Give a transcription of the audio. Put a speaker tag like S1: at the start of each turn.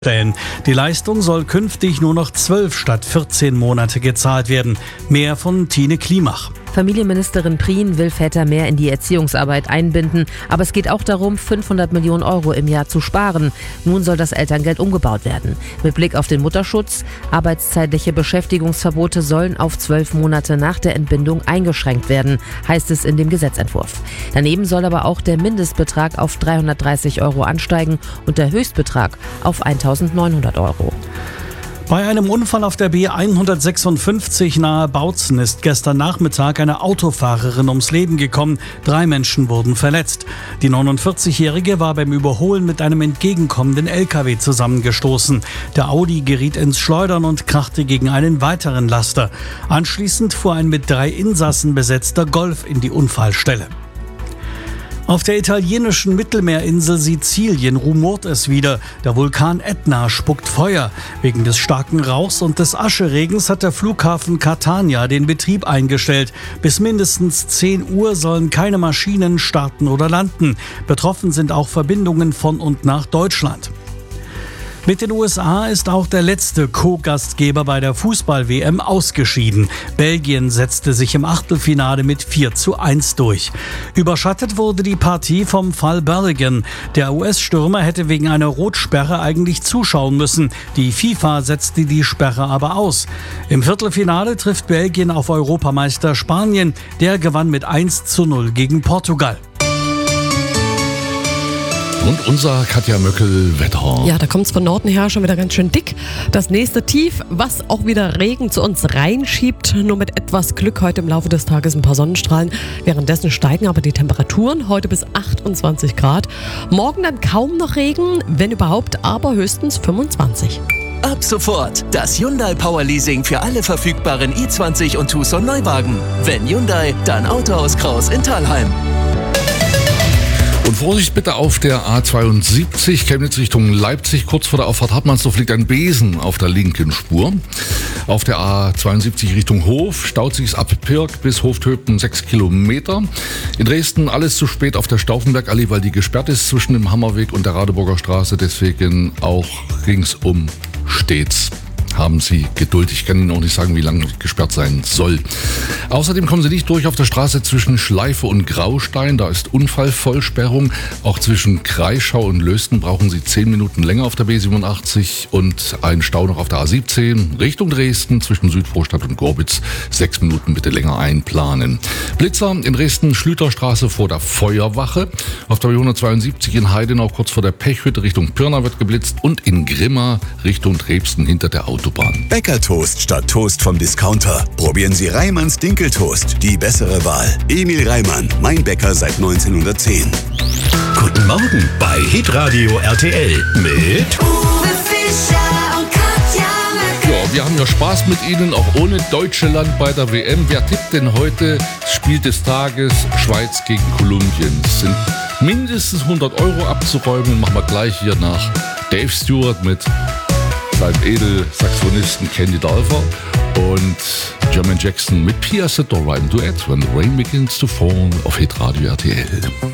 S1: stellen. Die Leistung soll künftig nur noch 12 statt 14 Monate gezahlt werden. Mehr von Tine Klimach.
S2: Familienministerin Prien will Väter mehr in die Erziehungsarbeit einbinden. Aber es geht auch darum, 500 Millionen Euro im Jahr zu sparen. Nun soll das Elterngeld umgebaut werden. Mit Blick auf den Mutterschutz, arbeitszeitliche Beschäftigungsverbote sollen auf 12 Monate nach der Entbindung eingeschränkt werden, heißt es in dem Gesetzentwurf. Daneben soll aber auch der Mindestbetrag auf 330 Euro ansteigen und der Höchstbetrag auf 1.900 Euro.
S1: Bei einem Unfall auf der B156 nahe Bautzen ist gestern Nachmittag eine Autofahrerin ums Leben gekommen. 3 Menschen wurden verletzt. Die 49-Jährige war beim Überholen mit einem entgegenkommenden LKW zusammengestoßen. Der Audi geriet ins Schleudern und krachte gegen einen weiteren Laster. Anschließend fuhr ein mit 3 Insassen besetzter Golf in die Unfallstelle. Auf der italienischen Mittelmeerinsel Sizilien rumort es wieder. Der Vulkan Etna spuckt Feuer. Wegen des starken Rauchs und des Ascheregens hat der Flughafen Catania den Betrieb eingestellt. Bis mindestens 10 Uhr sollen keine Maschinen starten oder landen. Betroffen sind auch Verbindungen von und nach Deutschland. Mit den USA ist auch der letzte Co-Gastgeber bei der Fußball-WM ausgeschieden. Belgien setzte sich im Achtelfinale mit 4:1 durch. Überschattet wurde die Partie vom Fall Berrigan. Der US-Stürmer hätte wegen einer Rotsperre eigentlich zuschauen müssen. Die FIFA setzte die Sperre aber aus. Im Viertelfinale trifft Belgien auf Europameister Spanien. Der gewann mit 1:0 gegen Portugal.
S3: Und unser Katja Möckel-Wetter.
S4: Ja, da kommt es von Norden her schon wieder ganz schön dick. Das nächste Tief, was auch wieder Regen zu uns reinschiebt. Nur mit etwas Glück heute im Laufe des Tages ein paar Sonnenstrahlen. Währenddessen steigen aber die Temperaturen heute bis 28 Grad. Morgen dann kaum noch Regen, wenn überhaupt, aber höchstens 25.
S5: Ab sofort das Hyundai Power Leasing für alle verfügbaren i20 und Tucson Neuwagen. Wenn Hyundai, dann Autohaus Kraus in Thalheim.
S3: Und Vorsicht bitte auf der A72, Chemnitz Richtung Leipzig. Kurz vor der Auffahrt Hartmannsdorf liegt ein Besen auf der linken Spur. Auf der A72 Richtung Hof staut sich's ab Pirk bis Hoftöpen 6 Kilometer. In Dresden alles zu spät auf der Stauffenbergallee, weil die gesperrt ist zwischen dem Hammerweg und der Radeburger Straße. Deswegen auch ringsum stets. Haben Sie Geduld. Ich kann Ihnen auch nicht sagen, wie lange gesperrt sein soll. Außerdem kommen Sie nicht durch auf der Straße zwischen Schleife und Graustein. Da ist Unfallvollsperrung. Auch zwischen Kreischau und Lösten brauchen Sie 10 Minuten länger auf der B87 und einen Stau noch auf der A17 Richtung Dresden zwischen Südvorstadt und Gorbitz. 6 Minuten bitte länger einplanen. Blitzer in Dresden, Schlüterstraße vor der Feuerwache. Auf der B172 in Heidenau kurz vor der Pechhütte Richtung Pirna wird geblitzt und in Grimma Richtung Trebsten hinter der Autobahn.
S6: Bäckertoast statt Toast vom Discounter. Probieren Sie Reimanns Dinkeltoast. Die bessere Wahl. Emil Reimann, mein Bäcker seit 1910.
S7: Guten Morgen bei Hitradio RTL mit
S8: Uwe Fischer und Katja Möckel.
S3: Ja, wir haben ja Spaß mit Ihnen, auch ohne Deutschland bei der WM. Wer tippt denn heute das Spiel des Tages Schweiz gegen Kolumbien? Es sind mindestens 100 Euro abzuräumen. Machen wir gleich hier nach Dave Stewart mit seinem Edelsaxophonisten Candy Dulfer und Jermaine Jackson mit Pia Sedora im Duett When the Rain Begins to Fall auf Hitradio RTL.